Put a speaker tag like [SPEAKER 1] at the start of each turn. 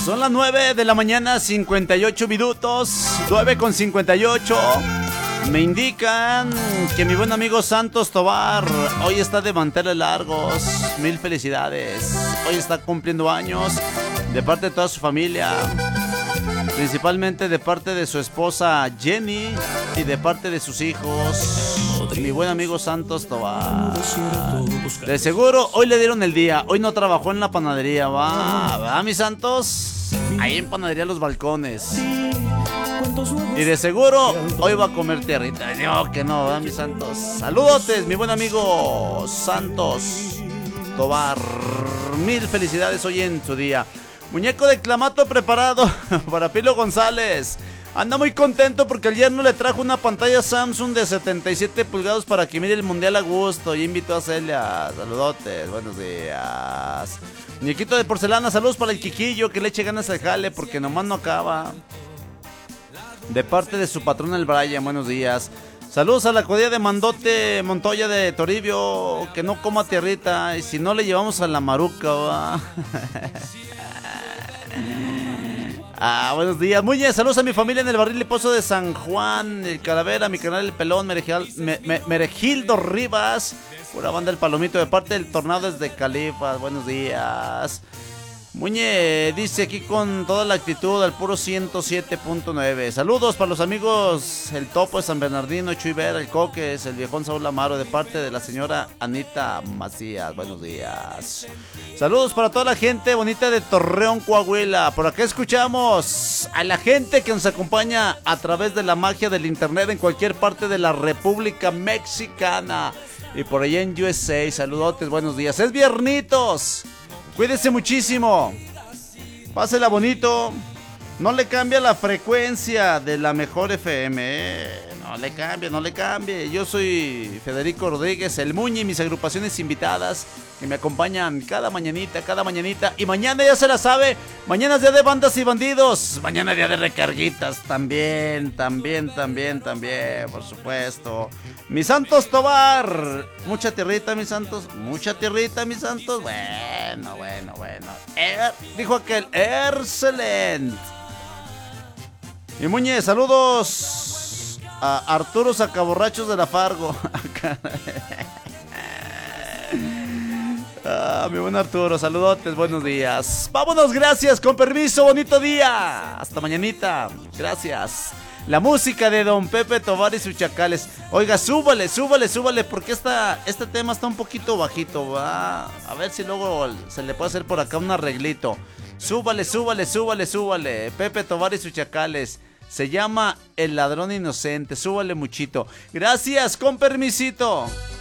[SPEAKER 1] Son las 9 de la mañana, 58 minutos. 9:58. Me indican que mi buen amigo Santos Tobar hoy está de manteles largos. Mil felicidades. Hoy está cumpliendo años de parte de toda su familia. Principalmente de parte de su esposa Jenny y de parte de sus hijos. Mi buen amigo Santos Tobar. De seguro hoy le dieron el día. Hoy no trabajó en la panadería. Va, mi Santos. Ahí en Panadería Los Balcones. Y de seguro hoy va a comer tierrita. No, que no, ¿verdad, mi Santos? Saludotes, mi buen amigo Santos Tobar. Mil felicidades hoy en su día. Muñeco de clamato preparado para Pilo González. Anda muy contento porque el yerno le trajo una pantalla Samsung de 77 pulgadas para que mire el mundial a gusto. Y invitó a Celia. Saludotes, buenos días. Muñequito de porcelana, saludos para el Quiquillo, que le eche ganas al jale porque nomás no acaba. De parte de su patrón el Brian, buenos días. Saludos a la cuadrilla de Mandote Montoya de Toribio, que no coma tierrita. Y si no, le llevamos a la Maruca, ¿va? Buenos días. Muy bien, saludos a mi familia en el barril y pozo de San Juan, el Calavera, mi canal El Pelón, Meregildo Rivas, pura banda El Palomito, de parte del Tornado desde Califas. Buenos días. Muñe dice aquí con toda la actitud al puro 107.9. Saludos para los amigos El Topo de San Bernardino, Chuy Vera, el Coques, el viejón Saúl Amaro, de parte de la señora Anita Macías. Buenos días. Saludos para toda la gente bonita de Torreón, Coahuila. Por acá escuchamos a la gente que nos acompaña a través de la magia del internet en cualquier parte de la República Mexicana. Y por allá en USA, saludotes, buenos días. Es viernitos. Cuídese muchísimo. Pásela bonito. No le cambia la frecuencia de la mejor FM. No le cambie. Yo soy Federico Rodríguez, el Muñe, y mis agrupaciones invitadas que me acompañan cada mañanita. Y mañana ya se la sabe. Mañana es día de bandas y bandidos. Mañana es día de recarguitas. También, por supuesto. Mi Santos Tobar. Mucha tierrita, mis santos. Bueno. Dijo aquel, excelente. Y Muñe, saludos a Arturo Sacaborrachos de la Fargo. Mi buen Arturo, saludotes, buenos días. Vámonos, gracias, con permiso, bonito día. Hasta mañanita, gracias. La música de Don Pepe Tobar y sus chacales. Oiga, súbale, porque este tema está un poquito bajito, ¿va? A ver si luego se le puede hacer por acá un arreglito. Súbale. Pepe Tobar y sus chacales. Se llama El Ladrón Inocente. Súbale muchito. Gracias, con permisito.